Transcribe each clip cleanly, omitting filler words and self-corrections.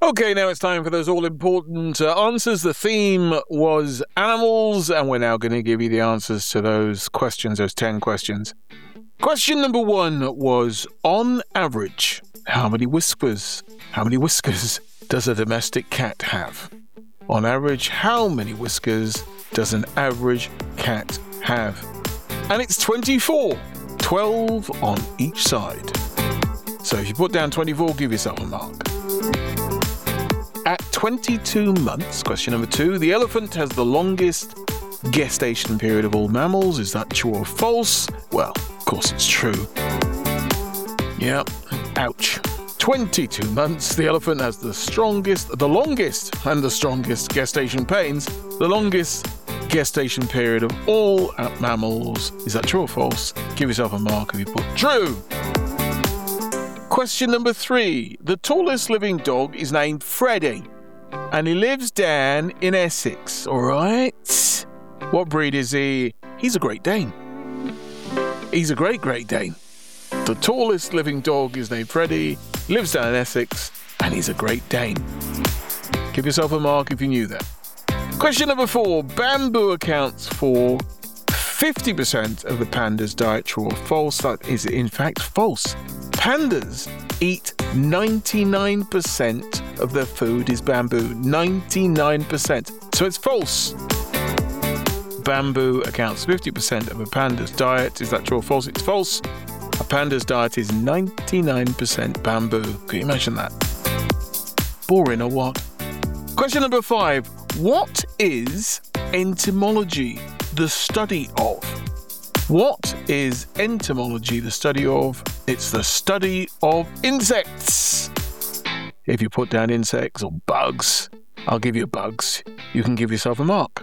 Okay, now it's time for those all-important answers. The theme was animals, and we're now going to give you the answers to those questions, those 10 questions. Question number 1 was, on average, how many whiskers does a domestic cat have? On average, how many whiskers does an average cat have? And it's 24, 12 on each side. So if you put down 24, give yourself a mark. At 22 months, question number 2, the elephant has the longest gestation period of all mammals. Is that true or false? Well, of course it's true. Yeah, ouch. 22 months, the elephant has the longest gestation pains, the longest gestation period of all mammals. Is that true or false? Give yourself a mark if you put true. Question number 3. The tallest living dog is named Freddie, and he lives down in Essex, alright? What breed is he? He's a Great Dane. He's a Great Dane. The tallest living dog is named Freddie, lives down in Essex, and he's a Great Dane. Give yourself a mark if you knew that. Question number 4. Bamboo accounts for 50% of the panda's diet. True or false? That is in fact false. Pandas eat 99% of their food is bamboo. 99%. So it's false. Bamboo accounts for 50% of a panda's diet. Is that true or false? It's false. A panda's diet is 99% bamboo. Can you imagine that? Boring or what? Question number 5. What is entomology the study of? What is entomology the study of? It's the study of insects. If you put down insects or bugs, I'll give you bugs. You can give yourself a mark.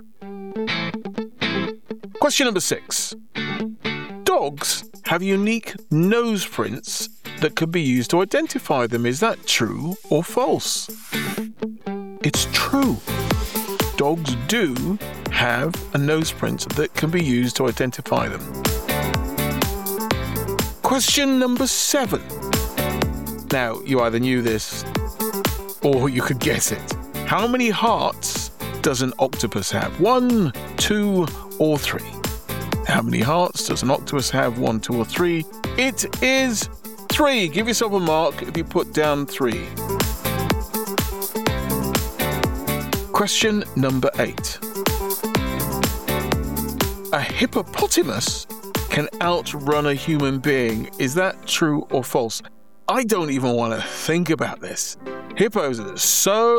Question number 6. Dogs have unique nose prints that could be used to identify them. Is that true or false? It's true. Dogs do have a nose print that can be used to identify them. Question number 7. Now, you either knew this or you could guess it. How many hearts does an octopus have? 1, 2, or 3? How many hearts does an octopus have? 1, 2, or 3? It is 3. Give yourself a mark if you put down 3. Question number 8. A hippopotamus can outrun a human being. Is that true or false? I don't even want to think about this. Hippos are so